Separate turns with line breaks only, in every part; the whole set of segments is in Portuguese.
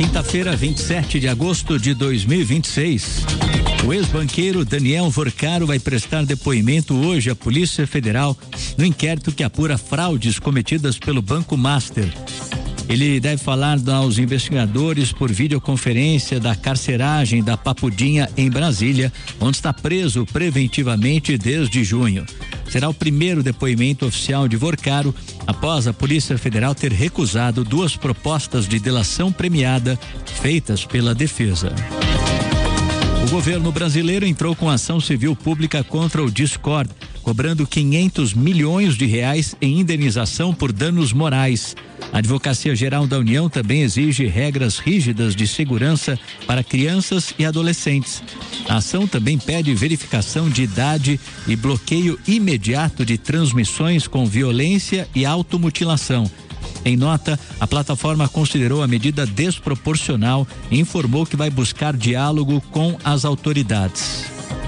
Quinta-feira, 27 de agosto de 2026. O ex-banqueiro Daniel Vorcaro vai prestar depoimento hoje à Polícia Federal no inquérito que apura fraudes cometidas pelo Banco Master. Ele deve falar aos investigadores por videoconferência da carceragem da Papudinha em Brasília, onde está preso preventivamente desde junho. Será o primeiro depoimento oficial de Vorcaro após a Polícia Federal ter recusado 2 propostas de delação premiada feitas pela defesa. O governo brasileiro entrou com ação civil pública contra o Discord, cobrando 500 milhões de reais em indenização por danos morais. A Advocacia Geral da União também exige regras rígidas de segurança para crianças e adolescentes. A ação também pede verificação de idade e bloqueio imediato de transmissões com violência e automutilação. Em nota, a plataforma considerou a medida desproporcional e informou que vai buscar diálogo com as autoridades.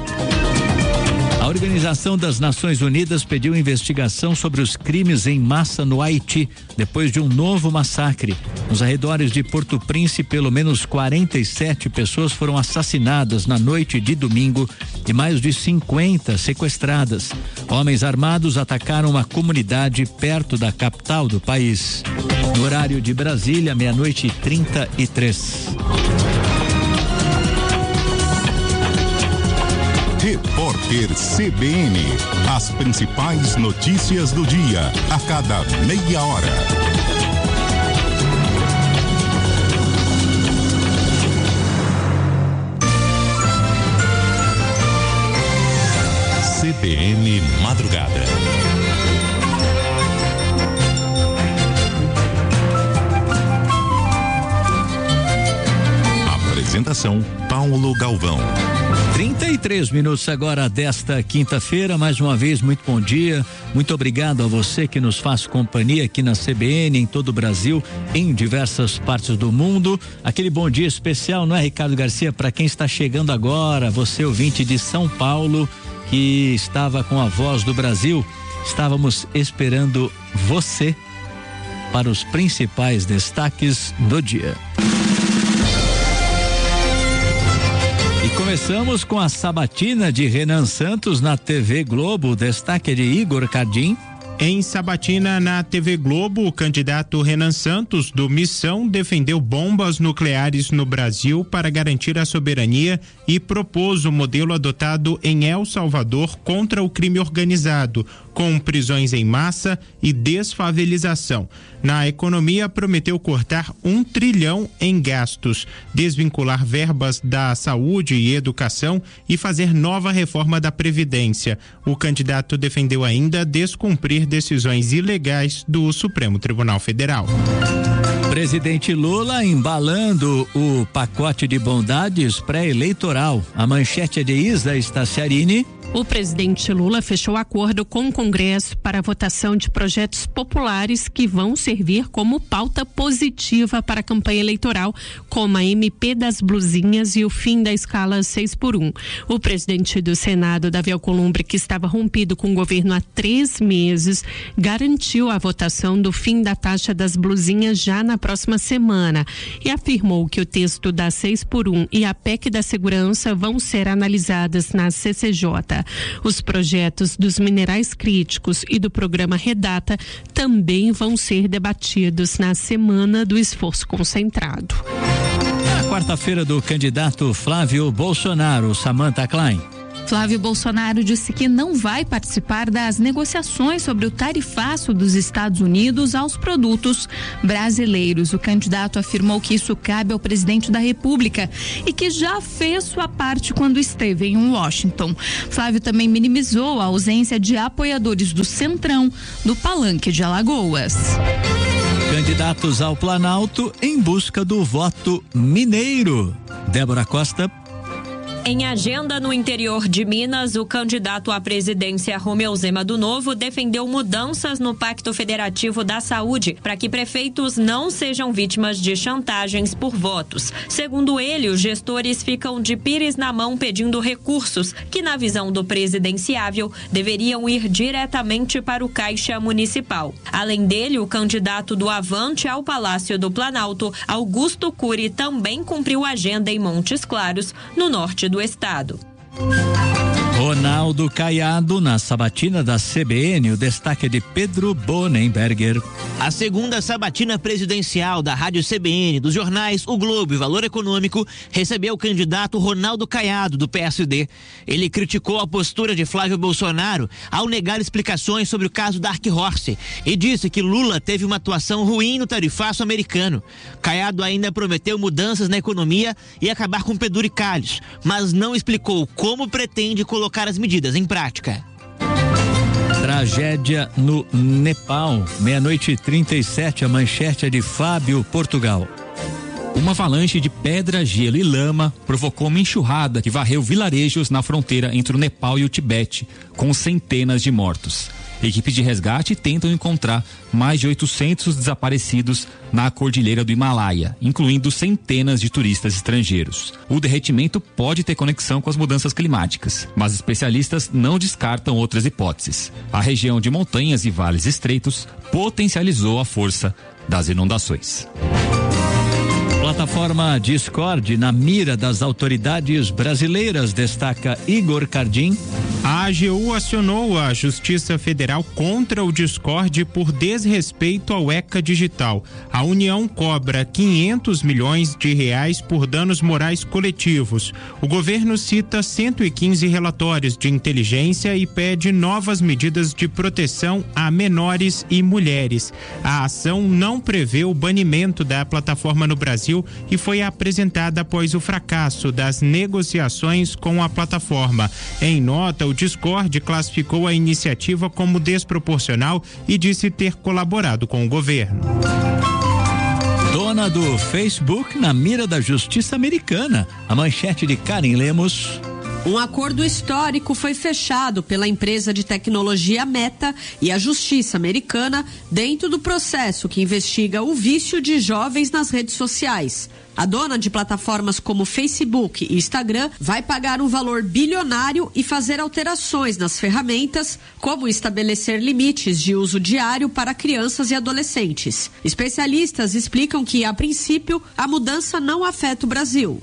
A Organização das Nações Unidas pediu investigação sobre os crimes em massa no Haiti, depois de um novo massacre. Nos arredores de Porto Príncipe, pelo menos 47 pessoas foram assassinadas na noite de domingo e mais de 50 sequestradas. Homens armados atacaram uma comunidade perto da capital do país. No horário de Brasília, 00:33.
Repórter CBN, as principais notícias do dia, a cada meia hora. CBN Madrugada. Apresentação Paulo Galvão.
33 minutos agora desta quinta-feira, mais uma vez muito bom dia, muito obrigado a você que nos faz companhia aqui na CBN, em todo o Brasil, em diversas partes do mundo. Aquele bom dia especial, não é, Ricardo Garcia, para quem está chegando agora, você ouvinte de São Paulo, que estava com a Voz do Brasil, estávamos esperando você para os principais destaques do dia. E começamos com a sabatina de Renan Santos na TV Globo. O destaque é de Igor Cardim.
Em sabatina na TV Globo, o candidato Renan Santos, do Missão, defendeu bombas nucleares no Brasil para garantir a soberania e propôs o modelo adotado em El Salvador contra o crime organizado, com prisões em massa e desfavelização. Na economia, prometeu cortar 1 trilhão em gastos, desvincular verbas da saúde e educação e fazer nova reforma da Previdência. O candidato defendeu ainda descumprir decisões ilegais do Supremo Tribunal Federal.
Presidente Lula embalando o pacote de bondades pré-eleitoral. A manchete é de Isa Staciarini.
O presidente Lula fechou acordo com o Congresso para a votação de projetos populares que vão servir como pauta positiva para a campanha eleitoral, como a MP das blusinhas e o fim da escala 6x1. O presidente do Senado, Davi Alcolumbre, que estava rompido com o governo há 3 meses, garantiu a votação do fim da taxa das blusinhas já na próxima semana e afirmou que o texto da 6x1 e a PEC da segurança vão ser analisadas na CCJ. Os projetos dos minerais críticos e do programa Redata também vão ser debatidos na semana do esforço concentrado.
Na quarta-feira do candidato Flávio Bolsonaro, Samantha Klein.
Flávio Bolsonaro disse que não vai participar das negociações sobre o tarifaço dos Estados Unidos aos produtos brasileiros. O candidato afirmou que isso cabe ao presidente da República e que já fez sua parte quando esteve em Washington. Flávio também minimizou a ausência de apoiadores do Centrão no Palanque de Alagoas.
Candidatos ao Planalto em busca do voto mineiro. Débora Costa.
Em agenda no interior de Minas, o candidato à presidência Romeu Zema do Novo defendeu mudanças no Pacto Federativo da Saúde para que prefeitos não sejam vítimas de chantagens por votos. Segundo ele, os gestores ficam de pires na mão pedindo recursos que, na visão do presidenciável, deveriam ir diretamente para o Caixa Municipal. Além dele, o candidato do Avante ao Palácio do Planalto, Augusto Cury, também cumpriu agenda em Montes Claros, no norte do estado.
Ronaldo Caiado na sabatina da CBN, o destaque de Pedro Bonenberger.
A segunda sabatina presidencial da Rádio CBN, dos jornais O Globo e Valor Econômico, recebeu o candidato Ronaldo Caiado, do PSD. Ele criticou a postura de Flávio Bolsonaro ao negar explicações sobre o caso Dark Horse e disse que Lula teve uma atuação ruim no tarifaço americano. Caiado ainda prometeu mudanças na economia e acabar com penduricalhos, mas não explicou como pretende colocar as medidas em prática.
Tragédia no Nepal, 00:37, a manchete é de Fábio Portugal.
Uma avalanche de pedra, gelo e lama provocou uma enxurrada que varreu vilarejos na fronteira entre o Nepal e o Tibete, com centenas de mortos. Equipes de resgate tentam encontrar mais de 800 desaparecidos na cordilheira do Himalaia, incluindo centenas de turistas estrangeiros. O derretimento pode ter conexão com as mudanças climáticas, mas especialistas não descartam outras hipóteses. A região de montanhas e vales estreitos potencializou a força das inundações.
Plataforma Discord na mira das autoridades brasileiras, destaca Igor Cardim.
A AGU acionou a Justiça Federal contra o Discord por desrespeito ao ECA Digital. A União cobra 500 milhões de reais por danos morais coletivos. O governo cita 115 relatórios de inteligência e pede novas medidas de proteção a menores e mulheres. A ação não prevê o banimento da plataforma no Brasil e foi apresentada após o fracasso das negociações com a plataforma. Em nota, o Discord classificou a iniciativa como desproporcional e disse ter colaborado com o governo.
Dona do Facebook na mira da justiça americana, a manchete de Karen Lemos.
Um acordo histórico foi fechado pela empresa de tecnologia Meta e a Justiça Americana dentro do processo que investiga o vício de jovens nas redes sociais. A dona de plataformas como Facebook e Instagram vai pagar um valor bilionário e fazer alterações nas ferramentas, como estabelecer limites de uso diário para crianças e adolescentes. Especialistas explicam que, a princípio, a mudança não afeta o Brasil.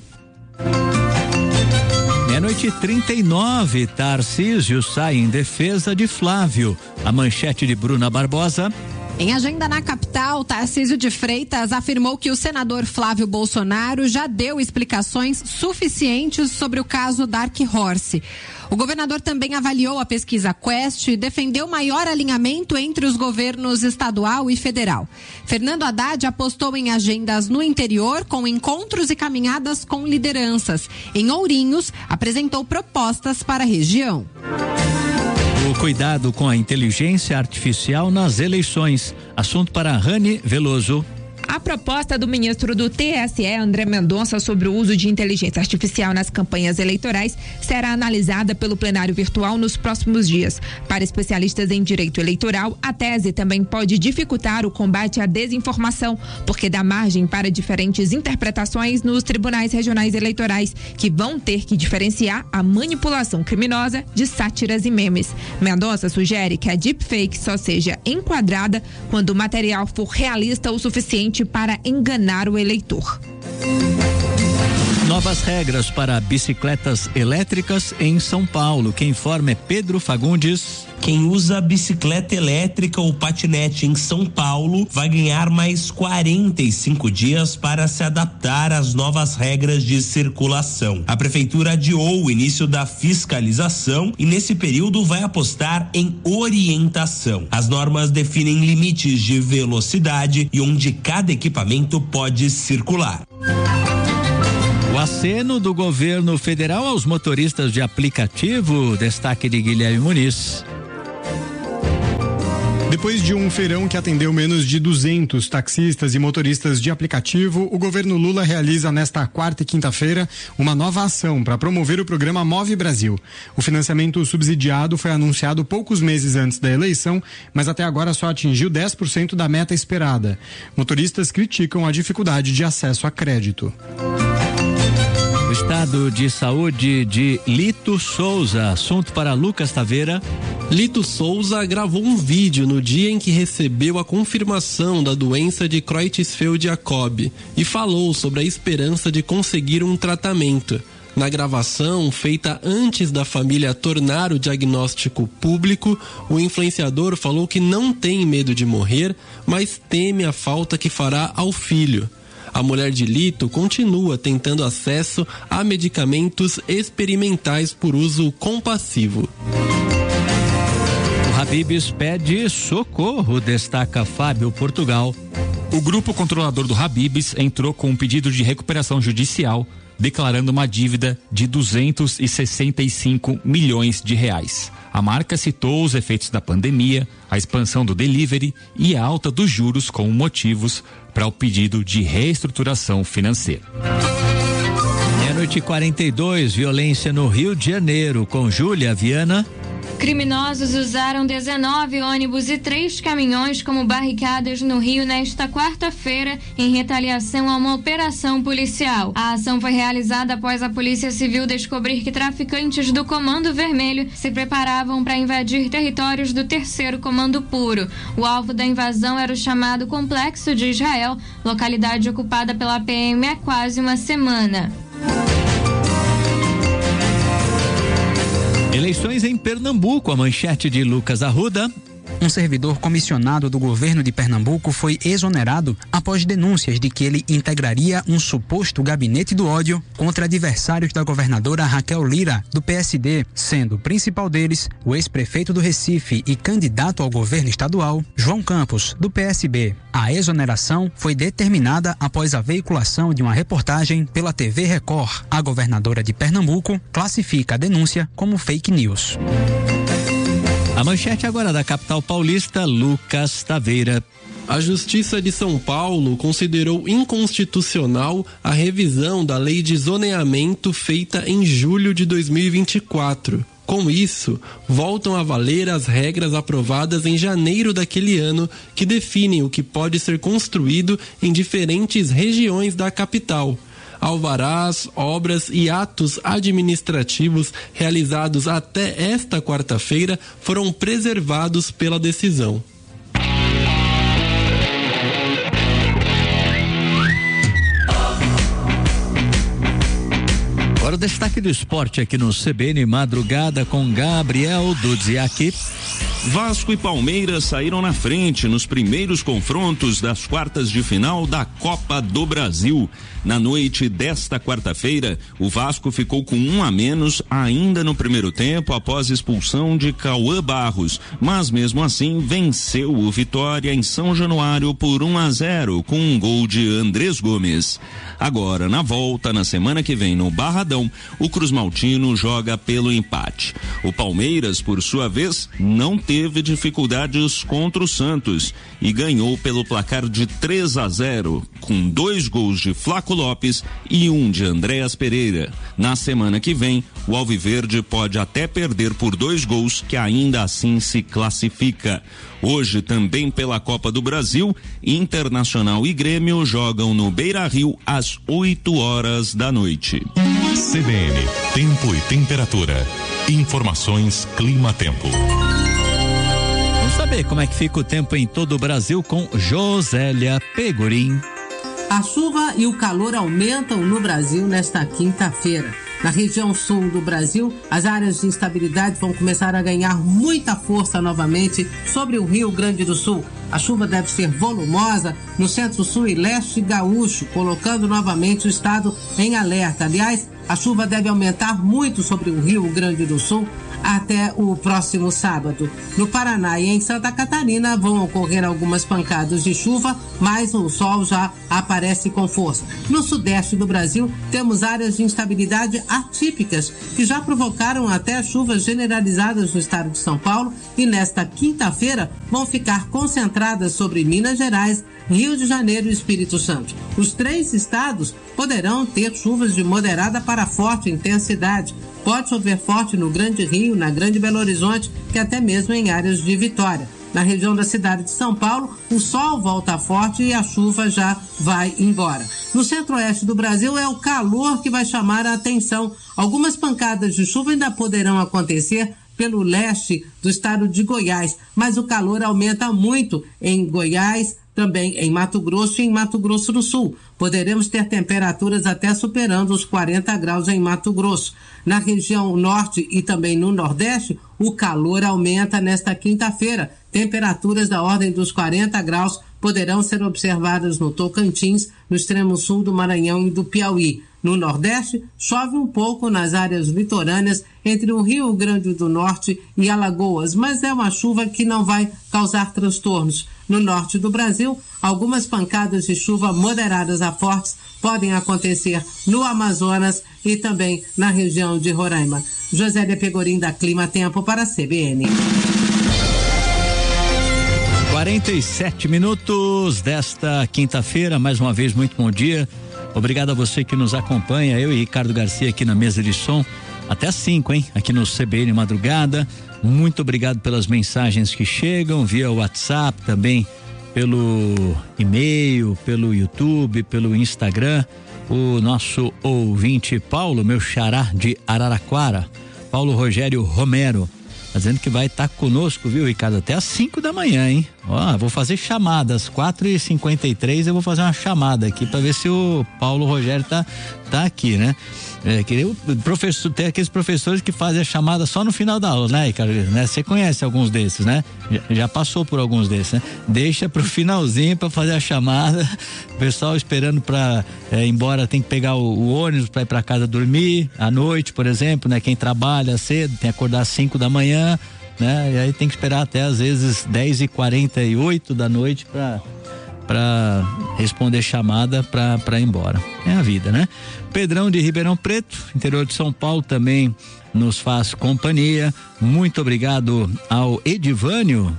00:39, Tarcísio sai em defesa de Flávio. A manchete de Bruna Barbosa.
Em agenda na capital, Tarcísio de Freitas afirmou que o senador Flávio Bolsonaro já deu explicações suficientes sobre o caso Dark Horse. O governador também avaliou a pesquisa Quest e defendeu maior alinhamento entre os governos estadual e federal. Fernando Haddad apostou em agendas no interior, com encontros e caminhadas com lideranças. Em Ourinhos, apresentou propostas para a região.
O cuidado com a inteligência artificial nas eleições. Assunto para Rani Veloso.
A proposta do ministro do TSE, André Mendonça, sobre o uso de inteligência artificial nas campanhas eleitorais será analisada pelo plenário virtual nos próximos dias. Para especialistas em direito eleitoral, a tese também pode dificultar o combate à desinformação, porque dá margem para diferentes interpretações nos tribunais regionais eleitorais, que vão ter que diferenciar a manipulação criminosa de sátiras e memes. Mendonça sugere que a deepfake só seja enquadrada quando o material for realista o suficiente para enganar o eleitor.
Novas regras para bicicletas elétricas em São Paulo. Quem informa é Pedro Fagundes.
Quem usa bicicleta elétrica ou patinete em São Paulo vai ganhar mais 45 dias para se adaptar às novas regras de circulação. A prefeitura adiou o início da fiscalização e nesse período vai apostar em orientação. As normas definem limites de velocidade e onde cada equipamento pode circular.
O aceno do governo federal aos motoristas de aplicativo, destaque de Guilherme Muniz.
Depois de um feirão que atendeu menos de 200 taxistas e motoristas de aplicativo, o governo Lula realiza nesta quarta e quinta-feira uma nova ação para promover o programa Move Brasil. O financiamento subsidiado foi anunciado poucos meses antes da eleição, mas até agora só atingiu 10% da meta esperada. Motoristas criticam a dificuldade de acesso a crédito.
O estado de saúde de Lito Souza, assunto para Lucas Taveira.
Lito Souza gravou um vídeo no dia em que recebeu a confirmação da doença de Creutzfeldt-Jakob e falou sobre a esperança de conseguir um tratamento. Na gravação, feita antes da família tornar o diagnóstico público, o influenciador falou que não tem medo de morrer, mas teme a falta que fará ao filho. A mulher de Lito continua tentando acesso a medicamentos experimentais por uso compassivo.
O Habib's pede socorro, destaca Fábio Portugal.
O grupo controlador do Habib's entrou com um pedido de recuperação judicial, declarando uma dívida de 265 milhões de reais. A marca citou os efeitos da pandemia, a expansão do delivery e a alta dos juros como motivos para o pedido de reestruturação financeira.
Meia-noite e 42, violência no Rio de Janeiro, com Júlia Viana.
Criminosos usaram 19 ônibus e 3 caminhões como barricadas no Rio nesta quarta-feira, em retaliação a uma operação policial. A ação foi realizada após a Polícia Civil descobrir que traficantes do Comando Vermelho se preparavam para invadir territórios do 3º Comando Puro. O alvo da invasão era o chamado Complexo de Israel, localidade ocupada pela PM há quase uma semana.
Eleições em Pernambuco, a manchete de Lucas Arruda.
Um servidor comissionado do governo de Pernambuco foi exonerado após denúncias de que ele integraria um suposto gabinete do ódio contra adversários da governadora Raquel Lira, do PSD, sendo o principal deles o ex-prefeito do Recife e candidato ao governo estadual, João Campos, do PSB. A exoneração foi determinada após a veiculação de uma reportagem pela TV Record. A governadora de Pernambuco classifica a denúncia como fake news.
A manchete agora da capital paulista, Lucas Taveira.
A Justiça de São Paulo considerou inconstitucional a revisão da lei de zoneamento feita em julho de 2024. Com isso, voltam a valer as regras aprovadas em janeiro daquele ano, que definem o que pode ser construído em diferentes regiões da capital. Alvarás, obras e atos administrativos realizados até esta quarta-feira foram preservados pela decisão.
Agora o destaque do esporte aqui no CBN Madrugada com Gabriel Dudziak.
Vasco e Palmeiras saíram na frente nos primeiros confrontos das quartas de final da Copa do Brasil. Na noite desta quarta-feira, o Vasco ficou com 1 a menos ainda no primeiro tempo após expulsão de Cauã Barros, mas mesmo assim venceu o Vitória em São Januário por 1-0 com um gol de Andrés Gomes. Agora, na volta, na semana que vem no Barradão, o Cruz Maltino joga pelo empate. O Palmeiras, por sua vez, não teve dificuldades contra o Santos e ganhou pelo placar de 3-0, com 2 gols de Flaco Lopes e 1 de Andréas Pereira. Na semana que vem, o Alviverde pode até perder por 2 gols, que ainda assim se classifica. Hoje, também pela Copa do Brasil, Internacional e Grêmio jogam no Beira-Rio às 8 horas da noite.
CBN, tempo e temperatura. Informações Clima-Tempo.
Vamos saber como é que fica o tempo em todo o Brasil com Josélia Pegorim.
A chuva e o calor aumentam no Brasil nesta quinta-feira. Na região sul do Brasil, as áreas de instabilidade vão começar a ganhar muita força novamente sobre o Rio Grande do Sul. A chuva deve ser volumosa no centro-sul e leste gaúcho, colocando novamente o estado em alerta. Aliás, a chuva deve aumentar muito sobre o Rio Grande do Sul até o próximo sábado. No Paraná e em Santa Catarina vão ocorrer algumas pancadas de chuva, mas o sol já aparece com força. No sudeste do Brasil, temos áreas de instabilidade atípicas que já provocaram até chuvas generalizadas no estado de São Paulo e nesta quinta-feira vão ficar concentradas sobre Minas Gerais, Rio de Janeiro e Espírito Santo. Os 3 estados poderão ter chuvas de moderada para forte intensidade. Pode chover forte no Grande Rio, na Grande Belo Horizonte e até mesmo em áreas de Vitória. Na região da cidade de São Paulo, o sol volta forte e a chuva já vai embora. No centro-oeste do Brasil é o calor que vai chamar a atenção. Algumas pancadas de chuva ainda poderão acontecer pelo leste do estado de Goiás, mas o calor aumenta muito em Goiás, também em Mato Grosso e em Mato Grosso do Sul. Poderemos ter temperaturas até superando os 40 graus em Mato Grosso. Na região norte e também no nordeste, o calor aumenta nesta quinta-feira. Temperaturas da ordem dos 40 graus poderão ser observadas no Tocantins, no extremo sul do Maranhão e do Piauí. No Nordeste, chove um pouco nas áreas litorâneas entre o Rio Grande do Norte e Alagoas, mas é uma chuva que não vai causar transtornos. No norte do Brasil, algumas pancadas de chuva moderadas a fortes podem acontecer no Amazonas e também na região de Roraima. Josélia Pegorim, da Clima Tempo, para a CBN.
47 minutos desta quinta-feira, mais uma vez, muito bom dia. Obrigado a você que nos acompanha, eu e Ricardo Garcia aqui na mesa de som, até às 5, hein? Aqui no CBN Madrugada. Muito obrigado pelas mensagens que chegam via WhatsApp, também pelo e-mail, pelo YouTube, pelo Instagram. O nosso ouvinte Paulo, meu xará de Araraquara, Paulo Rogério Romero, tá dizendo que vai estar conosco, viu, Ricardo, até às 5 da manhã, hein? Ó, vou fazer chamadas, 4h53 eu vou fazer uma chamada aqui para ver se o Paulo Rogério tá aqui, né? Tem aqueles professores que fazem a chamada só no final da aula, né, Ricardo? Né? Você conhece alguns desses, né? Já passou por alguns desses, né? Deixa pro finalzinho para fazer a chamada, o pessoal esperando para ir embora, tem que pegar o ônibus para ir para casa dormir, à noite, por exemplo, né? Quem trabalha cedo tem que acordar às 5 da manhã, né? E aí tem que esperar até às vezes 10h48 da noite para responder chamada para ir embora. É a vida, né? Pedrão de Ribeirão Preto, interior de São Paulo, também nos faz companhia. Muito obrigado ao Edivânio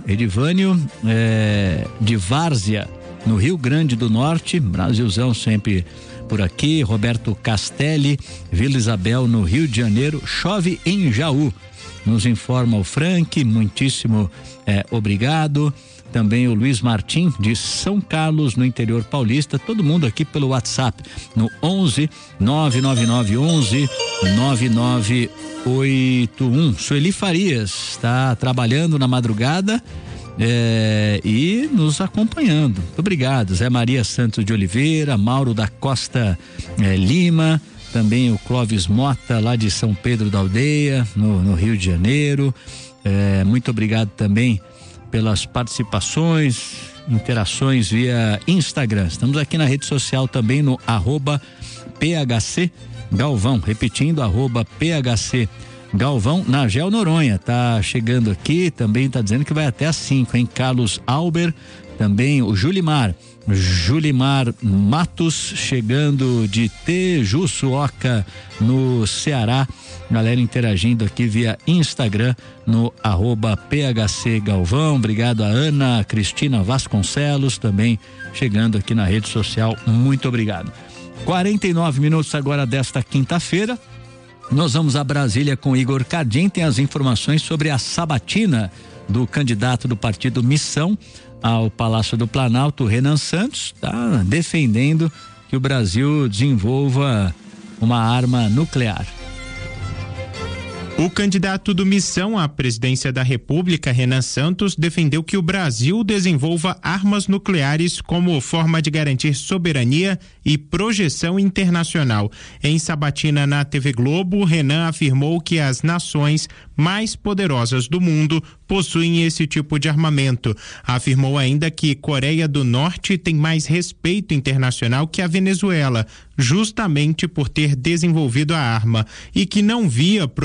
de Várzea, no Rio Grande do Norte, Brasilzão sempre por aqui. Roberto Castelli, Vila Isabel, no Rio de Janeiro, chove em Jaú, nos informa o Frank, muitíssimo obrigado. Também o Luiz Martim, de São Carlos, no interior paulista. Todo mundo aqui pelo WhatsApp, no 11 99911 9981. Sueli Farias está trabalhando na madrugada e nos acompanhando. Muito obrigado. Zé Maria Santos de Oliveira, Mauro da Costa Lima, também o Clóvis Mota, lá de São Pedro da Aldeia, no Rio de Janeiro. Muito obrigado também pelas participações, interações via Instagram. Estamos aqui na rede social também no @PHC Galvão, repetindo, @PHC Galvão. Nagel Noronha tá chegando aqui, também tá dizendo que vai até às 5, hein? Carlos Alber, também o Julimar Matos, chegando de Tejuçuoca, no Ceará. Galera interagindo aqui via Instagram no @PHC Galvão. Obrigado a Ana Cristina Vasconcelos, também chegando aqui na rede social. Muito obrigado. 49 minutos agora desta quinta-feira. Nós vamos a Brasília com Igor Cardim, tem as informações sobre a sabatina do candidato do partido Missão ao Palácio do Planalto, Renan Santos, está defendendo que o Brasil desenvolva uma arma nuclear.
O candidato do Missão à presidência da República, Renan Santos, defendeu que o Brasil desenvolva armas nucleares como forma de garantir soberania e projeção internacional. Em sabatina na TV Globo, Renan afirmou que as nações mais poderosas do mundo possuem esse tipo de armamento. Afirmou ainda que Coreia do Norte tem mais respeito internacional que a Venezuela, justamente por ter desenvolvido a arma, e que não via problema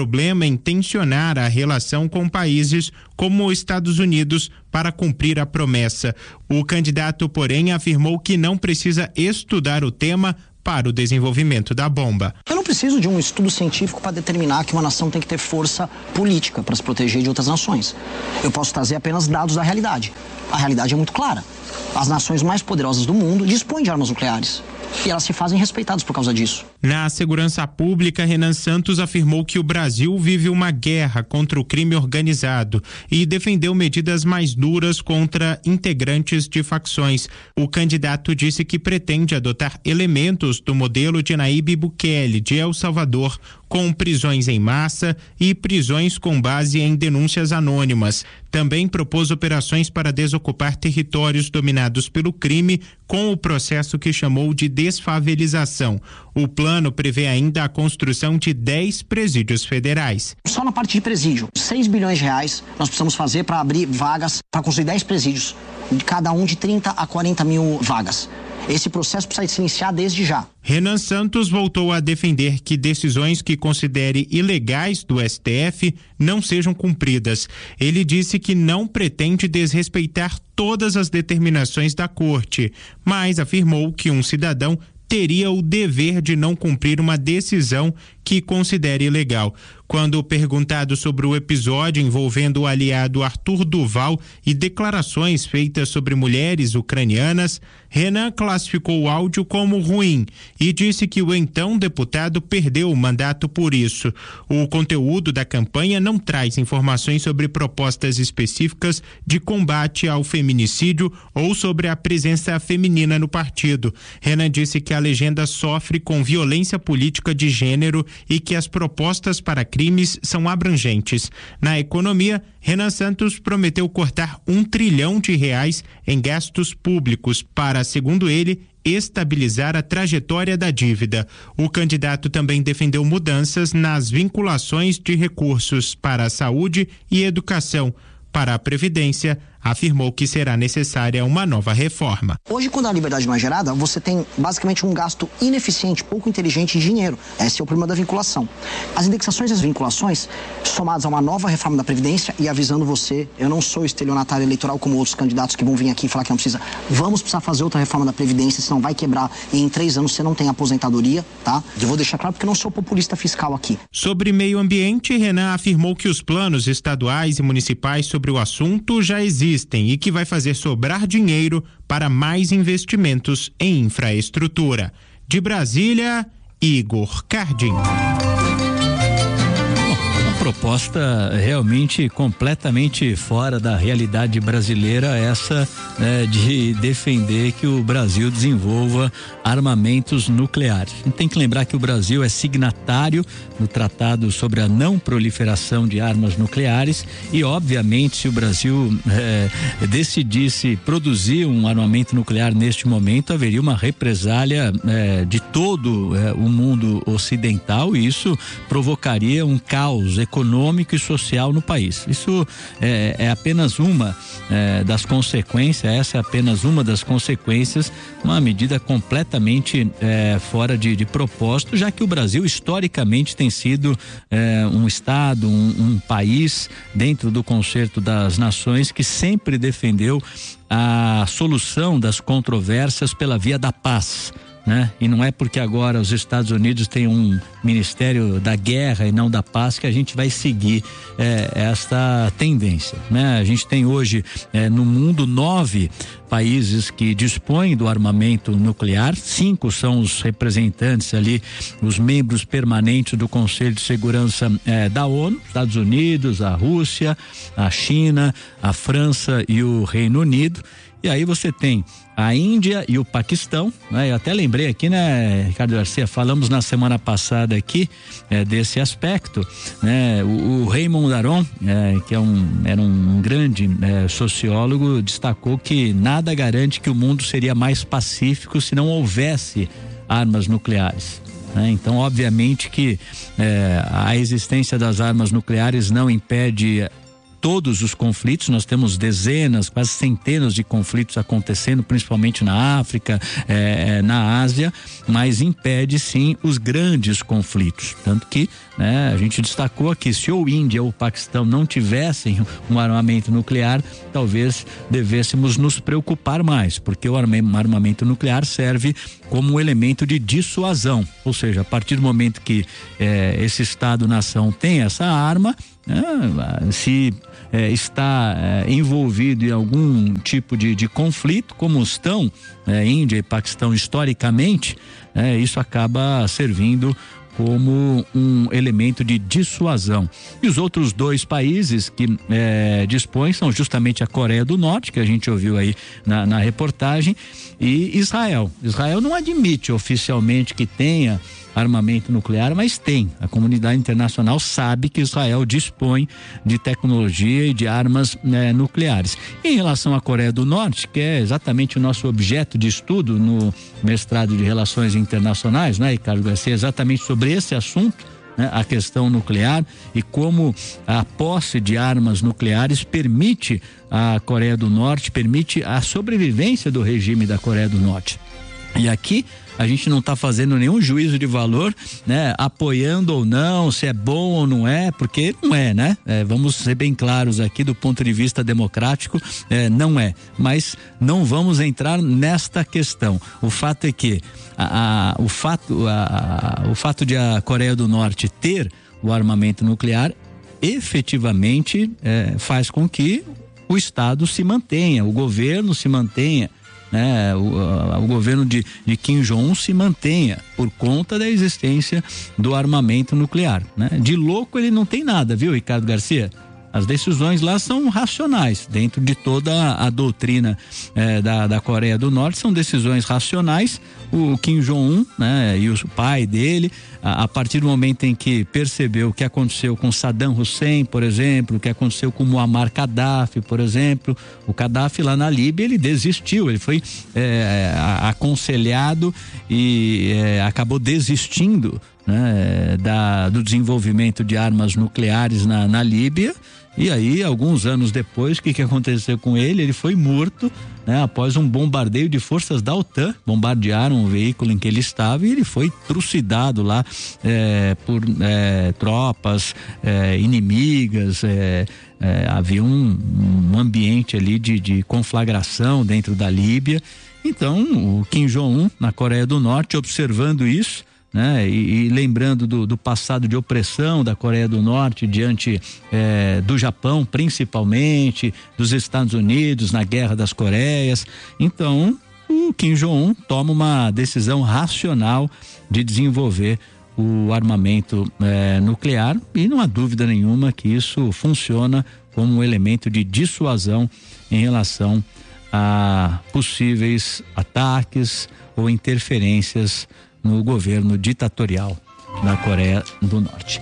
também tensionar a relação com países como os Estados Unidos para cumprir a promessa. O candidato, porém, afirmou que não precisa estudar o tema para o desenvolvimento da bomba.
Eu não preciso de um estudo científico para determinar que uma nação tem que ter força política para se proteger de outras nações. Eu posso trazer apenas dados da realidade. A realidade é muito clara. As nações mais poderosas do mundo dispõem de armas nucleares. E elas se fazem respeitadas por causa disso.
Na segurança pública, Renan Santos afirmou que o Brasil vive uma guerra contra o crime organizado e defendeu medidas mais duras contra integrantes de facções. O candidato disse que pretende adotar elementos do modelo de Nayib Bukele, de El Salvador, com prisões em massa e prisões com base em denúncias anônimas. Também propôs operações para desocupar territórios dominados pelo crime, com o processo que chamou de desfavelização. O plano prevê ainda a construção de 10 presídios federais.
Só na parte de presídio, 6 bilhões de reais nós precisamos fazer para abrir vagas, para construir 10 presídios, cada um de 30 a 40 mil vagas. Esse processo precisa se iniciar desde já.
Renan Santos voltou a defender que decisões que considere ilegais do STF não sejam cumpridas. Ele disse que não pretende desrespeitar todas as determinações da corte, mas afirmou que um cidadão teria o dever de não cumprir uma decisão que considere ilegal. Quando perguntado sobre o episódio envolvendo o aliado Arthur Duval e declarações feitas sobre mulheres ucranianas, Renan classificou o áudio como ruim e disse que o então deputado perdeu o mandato por isso. O conteúdo da campanha não traz informações sobre propostas específicas de combate ao feminicídio ou sobre a presença feminina no partido. Renan disse que a legenda sofre com violência política de gênero e que as propostas para crimes são abrangentes. Na economia, Renan Santos prometeu cortar R$1 trilhão em gastos públicos para, segundo ele, estabilizar a trajetória da dívida. O candidato também defendeu mudanças nas vinculações de recursos para a saúde e educação. Para a Previdência, afirmou que será necessária uma nova reforma.
Hoje, quando a liberdade não é gerada, você tem basicamente um gasto ineficiente, pouco inteligente de dinheiro. Esse é o problema da vinculação. As indexações e as vinculações, somadas a uma nova reforma da Previdência, e avisando você, eu não sou estelionatário eleitoral como outros candidatos que vão vir aqui e falar que não precisa. Vamos precisar fazer outra reforma da Previdência, senão vai quebrar e em 3 anos você não tem aposentadoria, tá? Eu vou deixar claro porque eu não sou populista fiscal aqui.
Sobre meio ambiente, Renan afirmou que os planos estaduais e municipais sobre o assunto já existem e que vai fazer sobrar dinheiro para mais investimentos em infraestrutura. De Brasília, Igor Cardim.
Proposta realmente completamente fora da realidade brasileira, essa de defender que o Brasil desenvolva armamentos nucleares. A gente tem que lembrar que o Brasil é signatário no Tratado sobre a Não Proliferação de Armas Nucleares e, obviamente, se o Brasil decidisse produzir um armamento nuclear neste momento, haveria uma represália de todo o mundo ocidental e isso provocaria um caos econômico e social no país. Isso é apenas uma das consequências, essa é apenas uma das consequências, uma medida completamente fora de propósito, já que o Brasil historicamente tem sido um estado, um país dentro do Concerto das Nações que sempre defendeu a solução das controvérsias pela via da paz. Né? E não é porque agora os Estados Unidos têm um Ministério da Guerra e não da Paz que a gente vai seguir esta tendência, né? A gente tem hoje no mundo 9 países que dispõem do armamento nuclear, 5 são os representantes ali, os membros permanentes do Conselho de Segurança da ONU, Estados Unidos, a Rússia, a China, a França e o Reino Unido. E aí você tem a Índia e o Paquistão, né? Eu até lembrei aqui, né, Ricardo Garcia, falamos na semana passada aqui desse aspecto, né? O Raymond Aron, que era um grande sociólogo, destacou que nada garante que o mundo seria mais pacífico se não houvesse armas nucleares. Então, obviamente que a existência das armas nucleares não impede todos os conflitos, nós temos dezenas, quase centenas de conflitos acontecendo, principalmente na África, na Ásia, mas impede sim os grandes conflitos, tanto que, né, a gente destacou aqui, se o Índia ou o Paquistão não tivessem um armamento nuclear, talvez devêssemos nos preocupar mais, porque o armamento nuclear serve como um elemento de dissuasão, ou seja, a partir do momento que esse Estado-nação tem essa arma, se está envolvido em algum tipo de conflito, como estão Índia e Paquistão historicamente, isso acaba servindo como um elemento de dissuasão. E os outros dois países que dispõem são justamente a Coreia do Norte, que a gente ouviu aí na reportagem, e Israel. Israel não admite oficialmente que tenha armamento nuclear, mas tem. A comunidade internacional sabe que Israel dispõe de tecnologia e de armas nucleares. E em relação à Coreia do Norte, que é exatamente o nosso objeto de estudo no mestrado de Relações Internacionais, né, Ricardo Garcia, exatamente sobre esse assunto, né, a questão nuclear e como a posse de armas nucleares permite à Coreia do Norte, permite a sobrevivência do regime da Coreia do Norte. E aqui a gente não está fazendo nenhum juízo de valor, né? Apoiando ou não, se é bom ou não é, porque não é, né? Vamos ser bem claros aqui do ponto de vista democrático, não é. Mas não vamos entrar nesta questão. O fato é que o fato de a Coreia do Norte ter o armamento nuclear efetivamente faz com que o Estado se mantenha, o governo se mantenha, o governo de Kim Jong-un se mantenha por conta da existência do armamento nuclear, né? De louco ele não tem nada, viu, Ricardo Garcia? As decisões lá são racionais, dentro de toda a doutrina da Coreia do Norte, são decisões racionais. O Kim Jong-un, né, e o pai dele, a partir do momento em que percebeu o que aconteceu com Saddam Hussein, por exemplo, o que aconteceu com Muammar Gaddafi, por exemplo, o Gaddafi lá na Líbia, ele desistiu, ele foi aconselhado e acabou desistindo, né, do desenvolvimento de armas nucleares na Líbia. E aí, alguns anos depois, o que aconteceu com ele? Ele foi morto, né, após um bombardeio de forças da OTAN. Bombardearam o veículo em que ele estava e ele foi trucidado lá por tropas inimigas. Havia um ambiente ali de conflagração dentro da Líbia. Então, o Kim Jong-un, na Coreia do Norte, observando isso, né? E lembrando do passado de opressão da Coreia do Norte diante do Japão, principalmente, dos Estados Unidos na Guerra das Coreias. Então, o Kim Jong-un toma uma decisão racional de desenvolver o armamento nuclear, e não há dúvida nenhuma que isso funciona como um elemento de dissuasão em relação a possíveis ataques ou interferências no governo ditatorial da Coreia do Norte.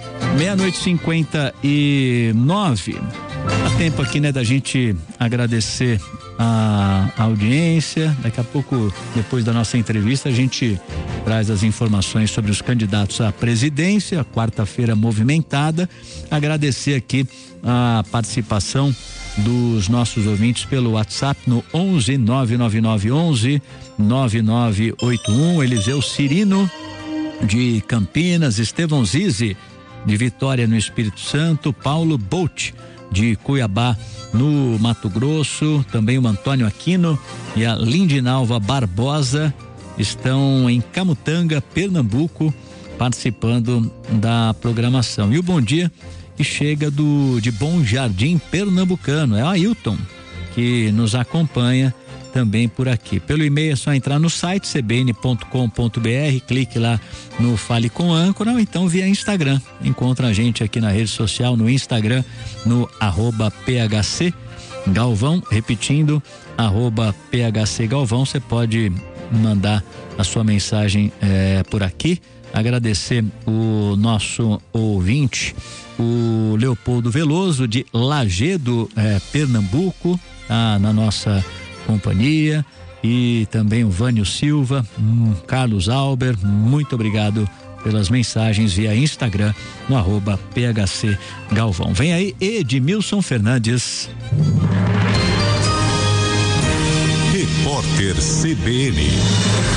00:59. Há tempo aqui, né, da gente agradecer a audiência. Daqui a pouco, depois da nossa entrevista, a gente traz as informações sobre os candidatos à presidência. Quarta-feira movimentada. Agradecer aqui a participação dos nossos ouvintes pelo WhatsApp no 11 999 11 9981. Eliseu Cirino de Campinas, Estevão Zizi de Vitória no Espírito Santo, Paulo Bolt de Cuiabá no Mato Grosso, também o Antônio Aquino e a Lindinalva Barbosa estão em Camutanga, Pernambuco, participando da programação. E o bom dia que chega de Bom Jardim Pernambucano, é o Ailton que nos acompanha também por aqui. Pelo e-mail é só entrar no site cbn.com.br, clique lá no Fale com Âncora, ou então via Instagram. Encontra a gente aqui na rede social, no Instagram, no @PHC Galvão, repetindo, @PHC Galvão. Você pode mandar a sua mensagem por aqui. Agradecer o nosso ouvinte, o Leopoldo Veloso de Lagedo, Pernambuco, na nossa companhia, e também o Vânio Silva, Carlos Alber, muito obrigado pelas mensagens via Instagram no @PHC Galvão. Vem aí Edmilson Fernandes.
Repórter CBN.